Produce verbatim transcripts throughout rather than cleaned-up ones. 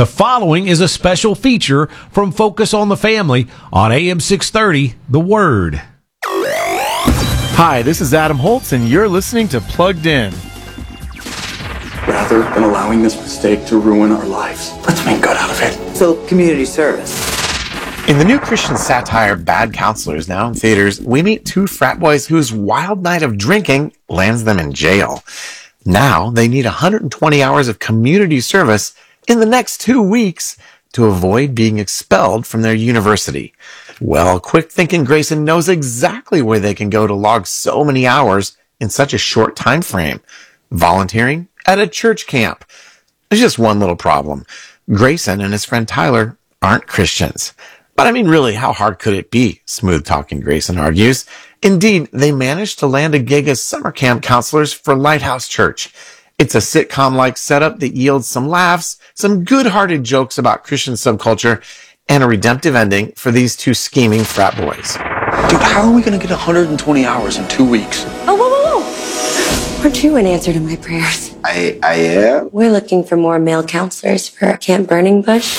The following is a special feature from Focus on the Family on A M six thirty, The Word. Hi, this is Adam Holtz, and you're listening to Plugged In. Rather than allowing this mistake to ruin our lives, let's make good out of it. So, community service. In the new Christian satire Bad Counselors, now in theaters, we meet two frat boys whose wild night of drinking lands them in jail. Now they need one hundred twenty hours of community service in the next two weeks to avoid being expelled from their university. Well, quick-thinking Grayson knows exactly where they can go to log so many hours in such a short time frame. Volunteering at a church camp. There's just one little problem. Grayson and his friend Tyler aren't Christians. But I mean, really, how hard could it be? Smooth-talking Grayson argues. Indeed, they managed to land a gig as summer camp counselors for Lighthouse Church. It's a sitcom-like setup that yields some laughs, some good-hearted jokes about Christian subculture, and a redemptive ending for these two scheming frat boys. Dude, how are we going to get one hundred twenty hours in two weeks? Oh, whoa, whoa, whoa. Aren't you an answer to my prayers? I, I am? We're looking for more male counselors for Camp Burning Bush.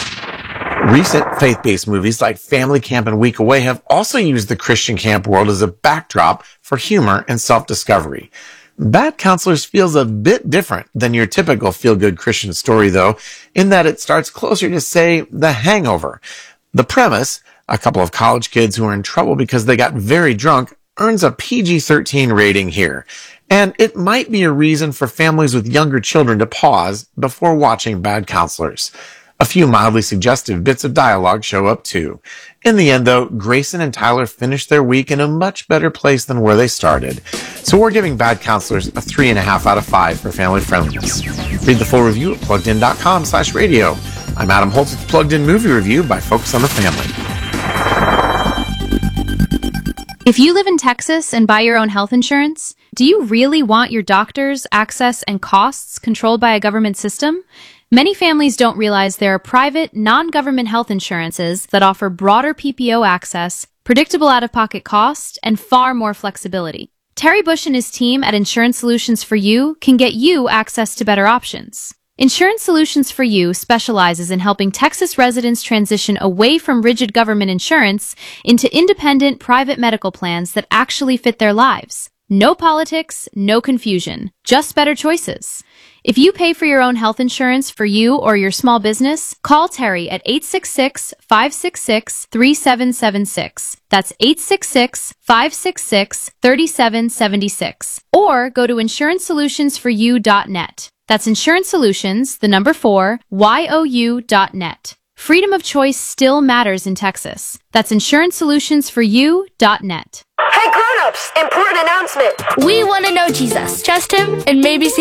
Recent faith-based movies like Family Camp and Week Away have also used the Christian camp world as a backdrop for humor and self-discovery. Bad Counselors feels a bit different than your typical feel-good Christian story, though, in that it starts closer to, say, The Hangover. The premise, a couple of college kids who are in trouble because they got very drunk, earns a P G thirteen rating here. And it might be a reason for families with younger children to pause before watching Bad Counselors. A few mildly suggestive bits of dialogue show up too. In the end, though, Grayson and Tyler finished their week in a much better place than where they started. So we're giving Bad Counselors a three and a half out of five for family friendliness. Read the full review at pluggedin.com slash radio. I'm Adam Holtz with Plugged In Movie Review by Focus on the Family. If you live in Texas and buy your own health insurance, do you really want your doctors, access, and costs controlled by a government system? Many families don't realize there are private, non-government health insurances that offer broader P P O access, predictable out-of-pocket cost, and far more flexibility. Terry Bush and his team at Insurance Solutions for You can get you access to better options. Insurance Solutions for You specializes in helping Texas residents transition away from rigid government insurance into independent private medical plans that actually fit their lives. No politics, no confusion, just better choices. If you pay for your own health insurance for you or your small business, call Terry at eight six six, five six six, three seven seven six. That's eight six six, five six six, three seven seven six. Or go to insurance solutions for you dot net. That's Insurance Solutions, the number four, Y O U dot net. Freedom of choice still matters in Texas. That's insurance solutions for you dot net. Hey grown-ups, important announcement. We want to know Jesus. Trust him and maybe see